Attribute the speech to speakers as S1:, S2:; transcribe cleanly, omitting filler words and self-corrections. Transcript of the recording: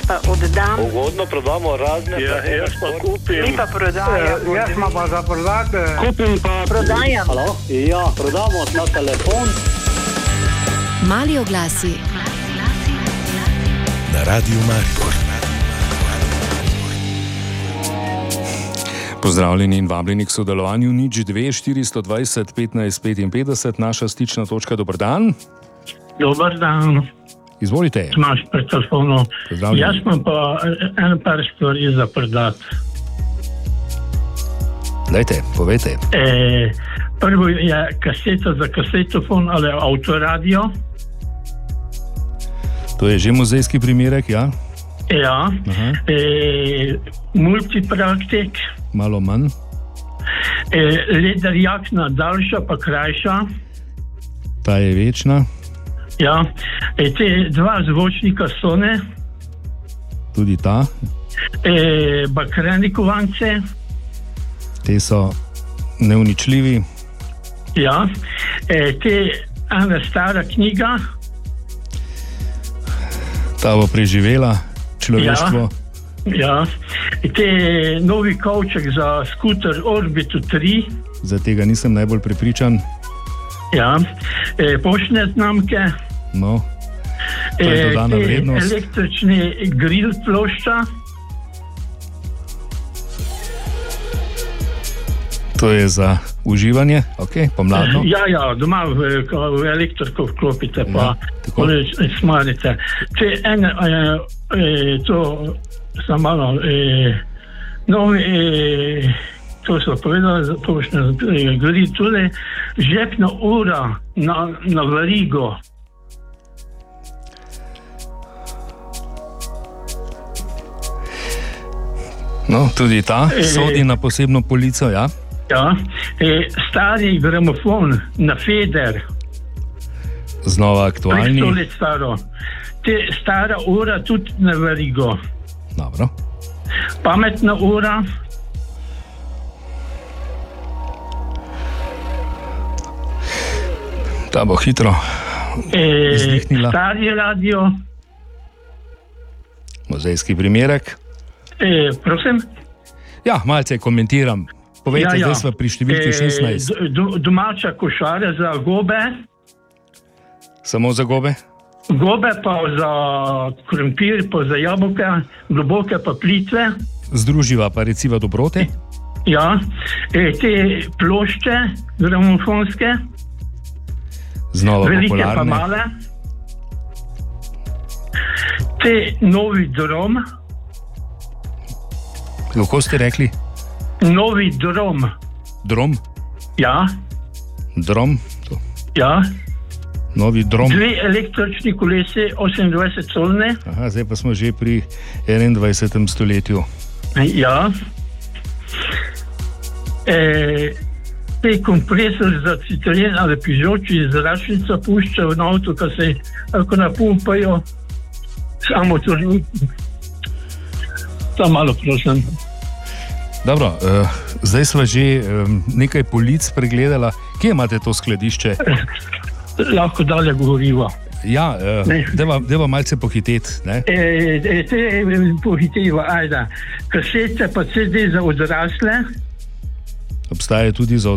S1: oddam.
S2: Ugodno prodamo razne.
S3: Jaz pa kupim.
S1: Vi pa prodajam.
S3: Jaz ima pa za prodati.
S2: Kupim pa
S1: Prodajam.
S2: Halo? Ja, prodamo na telefon.
S4: Mali oglasi
S5: na Radiu Maribor. Pozdravljeni in vabljeni k sodelovanju. Nič 2 420 15 55, naša stična točka. Dober dan.
S3: Dober dan.
S5: Izvolite.
S3: Imaš pred telefonom. Jaz imam pa en par stvari za prodati.
S5: Dajte, povejte.
S3: Prvo je kaseta za kasetofon ali avtoradio.
S5: To je že muzejski primerek, ja?
S3: Ja. Multipraktik.
S5: Malo manj.
S3: Leder jakna, daljša pa krajša.
S5: Ta je večna.
S3: Ja. Te dva zvočnika Sone.
S5: Tudi ta.
S3: Bakreni kovance.
S5: Te so neuničljivi.
S3: Ja. Te ena stara knjiga.
S5: Ta bo preživela človeštvo.
S3: Ja. Te novi kovček za skuter Orbitu 3.
S5: Za tega nisem najbolj prepričan.
S3: Ja. Poštne znamke.
S5: No. To je dodana vrednost.
S3: Električni grill plošča.
S5: To je za uživanje, ok, pomladno.
S3: Ja, doma v elektriko vklopite, pa smarite. Če ene, to sem malo, to so povedali, poštne gori tudi, žepna ura na verigo.
S5: No, tudi ta sodi na posebno polico, ja?
S3: Ja, stari gramofon na feder.
S5: Znova aktualni.
S3: 500 let staro. Te stara ura tudi na verigo.
S5: Dobro.
S3: Pametna ura.
S5: Ta bo hitro izdihnila.
S3: Stari radio.
S5: Muzejski primerek.
S3: Prosim?
S5: Ja, malce komentiram. Povejte, zdaj smo pri številki 16.
S3: Domača košara za gobe.
S5: Samo za gobe?
S3: Gobe pa za krompir, pa za jabolke, globoke pa plitve.
S5: Združiva pa reciva dobrote?
S3: Ja. Te plošče gramofonske.
S5: Znova
S3: velike
S5: popularne.
S3: Pa male. Te novi drom.
S5: Kako ste rekli?
S3: Novi drom.
S5: Drom?
S3: Ja.
S5: Drom?
S3: Ja.
S5: Novi drom.
S3: Dve električni kolesi, 28 solne.
S5: Aha, zdaj pa smo že pri 21. stoletju.
S3: Ja. Te kompresor za Citroen ali Peugeot, če zračnica pušča v avto, ko se napumpajo, samo to malo prosim.
S5: Dobro, zdaj sva že nekaj polic pregledala. Kje imate to skladišče?
S3: Lahko dalje govoriva.
S5: Ja, deva malce pohiteti.
S3: Te pohitiva, ajde. Kasete pa CD za odrasle.
S5: Obstajajo tudi za